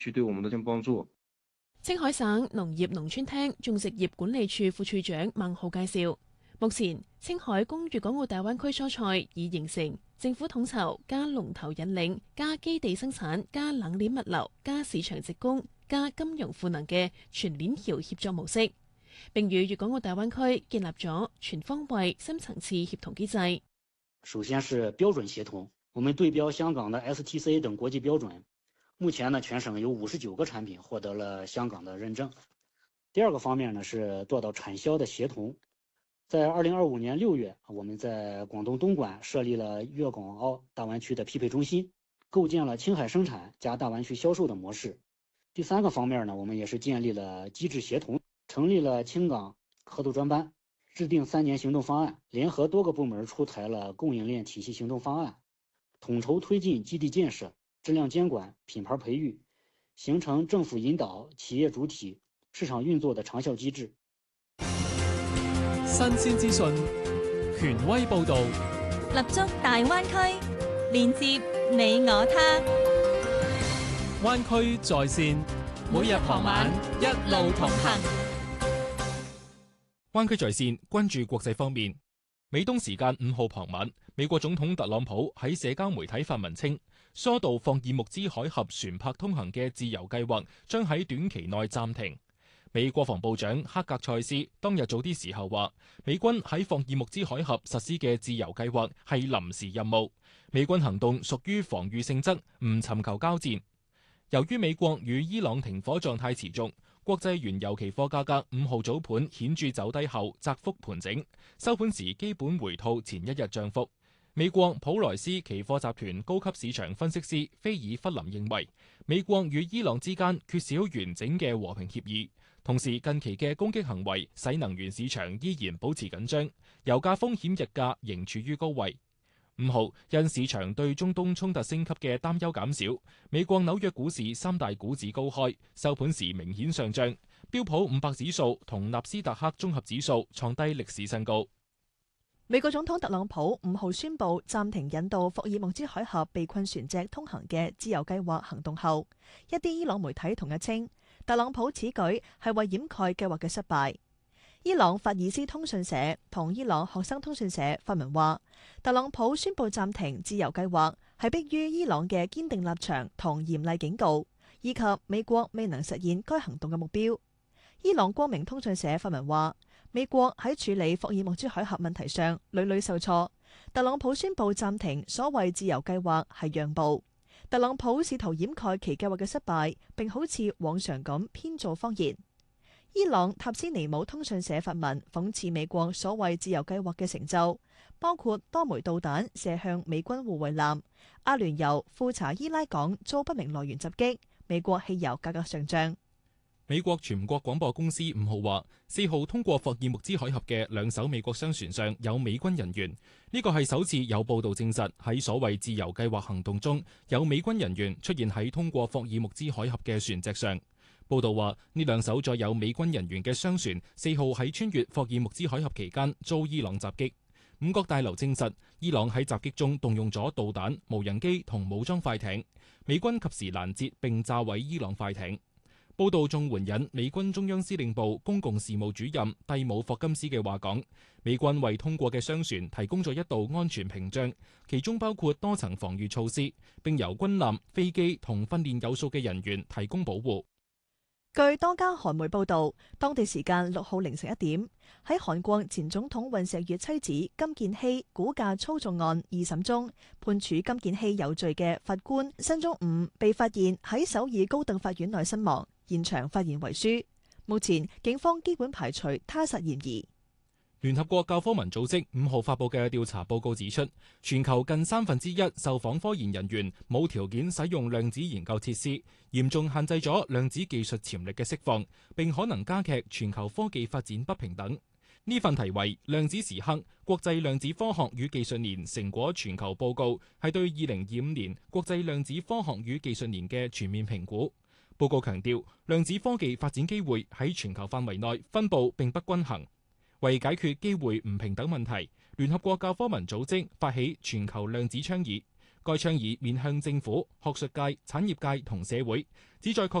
去對我們的幫助。 青海省農業農村廳種植業管理處副處長孟浩介紹，目前青海供粵港澳大灣區蔬菜已形成政府統籌加龍頭引領加基地生產加冷鏈物流加市場直供加金融賦能嘅全鏈條協作模式，並與粵港澳大灣區建立咗全方位深層次協同機制。 首先是標準協同，我們對標香港的 STC 等國際標準，目前呢全省有59個產品獲得了香港的認證。第二個方面呢是做到產銷的協同，在2025年6月，我們在廣東東莞設立了粵港澳大灣區的匹配中心，構建了青海生產加大灣區銷售的模式。第三個方面呢，我們也是建立了機制協同，成立了青港合作專班，制定3年行動方案，聯合多個部門出台了供應鏈體系行動方案，統籌推進基地建設、質量監管、品牌培育，形成政府引導、企業主體、市場運作的長效機制。 新鮮資訊，權威報導， 立足大灣區，連接你我他。 灣區在線，每日傍晚一路同行。灣區在線關注國際方面。美東時間5號傍晚，美國總統特朗普喺社交媒體發文稱，疏導霍爾木茲海峽船舶通行嘅自由計劃將喺短期內暫停。美國防部長克格塞斯當日早啲時候話，美軍喺霍爾木茲海峽實施嘅自由計劃係臨時任務，美軍行動屬於防禦性質，唔尋求交戰。由於美國與伊朗停火狀態持續，國際原油期貨價格5號早盤顯著走低後窄幅盤整，收盤時基本回吐前一日漲幅。美國普萊斯期貨集團高級市場分析師菲爾弗林認為，美國與伊朗之間缺少完整嘅和平協議，同時近期嘅攻擊行為使能源市場依然保持緊張，油價風險溢價仍處於高位。5號因市場對中東衝突升級嘅擔憂減少，美國紐約股市三大股指高開，收盤時明顯上漲，標普500指數同納斯達克綜合指數創低歷史新高。 美國總統特朗普5號宣布暫停引導霍爾木茲海峽被困船隻通行嘅自由計劃行動後，一啲伊朗媒體同日稱，特朗普此舉係為掩蓋計劃嘅失敗。伊朗法爾斯通訊社同伊朗學生通訊社發文話，特朗普宣布暫停自由計劃係迫於伊朗嘅堅定立場同嚴厲警告，以及美國未能實現該行動嘅目標。伊朗光明通訊社發文話，美國喺處理霍爾木茲海峽問題上屢屢受挫，特朗普宣布暫停所謂自由計劃係讓步。特朗普試圖掩蓋其計劃嘅失敗，並好似往常咁編造謊言。伊朗塔斯尼姆通訊社發文諷刺美國所謂自由計劃嘅成就，包括多枚導彈射向美軍護衛艦、阿聯酋庫查伊拉港遭不明來源襲擊、美國汽油價格上漲。 美國全國廣播公司5號話，4號通過霍爾木茲海峽嘅2艘美國商船上有美軍人員，呢個係首次有報道證實喺所謂自由計劃行動中有美軍人員出現喺通過霍爾木茲海峽嘅船隻上。報道話，呢2艘載有美軍人員嘅商船4號喺穿越霍爾木茲海峽期間遭伊朗襲擊。五角大樓證實，伊朗喺襲擊中動用咗導彈、無人機同武裝快艇，美軍及時攔截並炸毀伊朗快艇。報道仲援引美軍中央司令部公共事務主任蒂姆霍金斯嘅話講，美軍為通過嘅商船提供咗一道安全屏障，其中包括多層防禦措施，並由軍艦、飛機同訓練有素嘅人員提供保護。 據多家韓媒報道，當地時間6號凌晨1點，喺韓國前總統尹錫悅妻子金建希股價操縱案2審中，判處金建希有罪嘅法官申中午被發現喺首爾高等法院內身亡，現場發現遺書。目前警方基本排除他殺嫌疑。 聯合國教科文組織5號發佈嘅調查報告指出，全球近1/3受訪科研人員冇條件使用量子研究設施，嚴重限制咗量子技術潛力嘅釋放，並可能加劇全球科技發展不平等。呢份題為《量子時刻：國際量子科學與技術年成果全球報告》係對2025年國際量子科學與技術年嘅全面評估。報告強調，量子科技發展機會喺全球範圍內分佈並不均衡。為解決機會唔平等問題，聯合國教科文組織發起全球量子倡議， 該倡議面向政府、學術界、產業界同社會，旨在確